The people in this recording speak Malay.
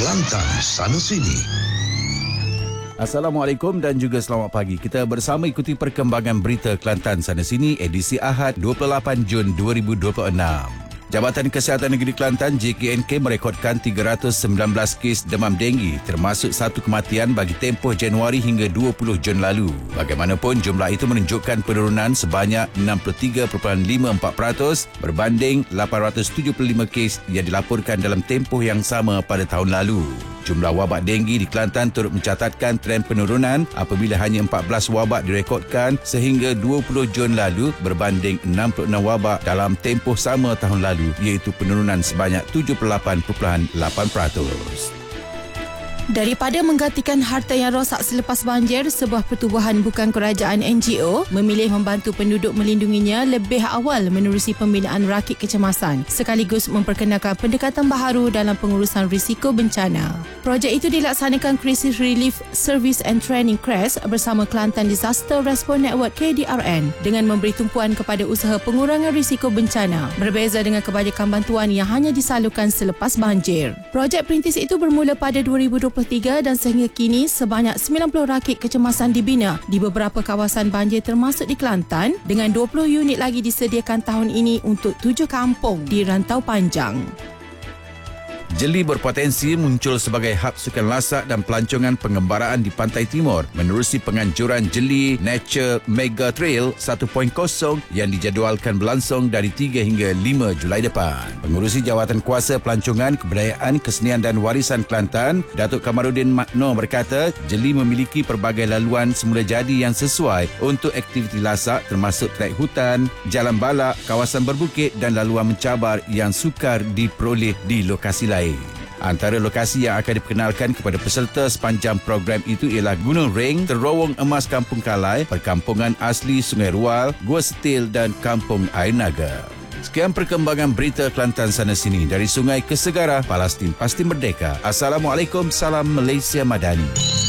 Kelantan sana sini. Assalamualaikum dan juga selamat pagi. Kita bersama ikuti perkembangan berita Kelantan sana sini edisi Ahad 28 Jun 2026. Jabatan Kesihatan Negeri Kelantan JKNK merekodkan 319 kes demam denggi termasuk satu kematian bagi tempoh Januari hingga 20 Jun lalu. Bagaimanapun jumlah itu menunjukkan penurunan sebanyak 63.54% berbanding 875 kes yang dilaporkan dalam tempoh yang sama pada tahun lalu. Jumlah wabak denggi di Kelantan turut mencatatkan trend penurunan apabila hanya 14 wabak direkodkan sehingga 20 Jun lalu berbanding 66 wabak dalam tempoh sama tahun lalu, iaitu penurunan sebanyak 78.8%. Daripada menggantikan harta yang rosak selepas banjir, sebuah pertubuhan bukan kerajaan NGO memilih membantu penduduk melindunginya lebih awal menerusi pembinaan rakit kecemasan sekaligus memperkenalkan pendekatan baharu dalam pengurusan risiko bencana. Projek itu dilaksanakan Crisis Relief Service and Training CRES bersama Kelantan Disaster Response Network KDRN dengan memberi tumpuan kepada usaha pengurangan risiko bencana berbeza dengan kebajikan bantuan yang hanya disalurkan selepas banjir. Projek perintis itu bermula pada 2023 dan sehingga kini sebanyak 90 rakit kecemasan dibina di beberapa kawasan banjir termasuk di Kelantan dengan 20 unit lagi disediakan tahun ini untuk 7 kampung di Rantau Panjang. Jeli berpotensi muncul sebagai hub sukan lasak dan pelancongan pengembaraan di Pantai Timur menerusi penganjuran Jeli Nature Mega Trail 1.0 yang dijadualkan berlangsung dari 3 hingga 5 Julai depan. Pengurusi Jawatan Kuasa Pelancongan, Kebudayaan, Kesenian dan Warisan Kelantan, Datuk Kamaruddin Makno berkata, Jeli memiliki pelbagai laluan semula jadi yang sesuai untuk aktiviti lasak termasuk trek hutan, jalan balak, kawasan berbukit dan laluan mencabar yang sukar diperoleh di lokasi lain. Antara lokasi yang akan diperkenalkan kepada peserta sepanjang program itu ialah Gunung Ring, Terowong Emas Kampung Kalai, Perkampungan Asli Sungai Rual, Gua Setil dan Kampung Air Naga. Sekian perkembangan berita Kelantan sana sini dari Sungai ke Segara, Palestin pasti merdeka. Assalamualaikum, salam Malaysia Madani.